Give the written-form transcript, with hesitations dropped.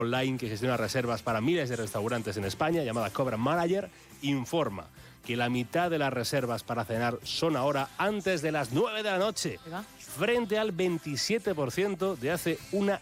online que gestiona reservas para miles de restaurantes en España, llamada Cobra Manager, informa que la mitad de las reservas para cenar son ahora antes de las 9 de la noche, frente al 27% de hace una